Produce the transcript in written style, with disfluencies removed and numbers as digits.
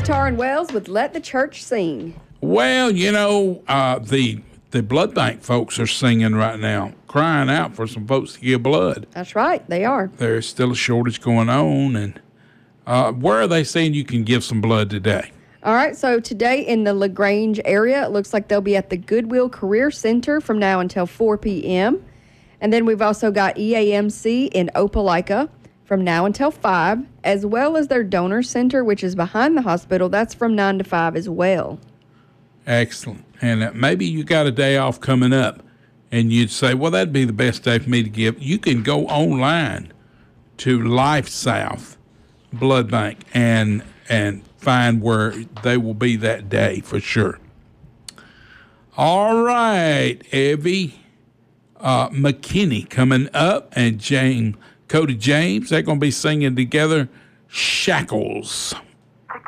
Taryn Wells with Let the Church Sing. Well, the blood bank folks are singing right now, crying out for some folks to give blood. That's right, they are. There's still a shortage going on, and where are they saying you can give some blood today? All right, so today in the LaGrange area, it looks like they'll be at the Goodwill Career Center from now until 4 p.m. And then we've also got EAMC in Opelika from now until 5, as well as their donor center, which is behind the hospital. That's from 9 to 5 as well. Excellent. And maybe you got a day off coming up, and you'd say, well, that'd be the best day for me to give. You can go online to Life South Blood Bank and find where they will be that day for sure. All right, Evie McKinney coming up, and Cody James, they're going to be singing together Shackles.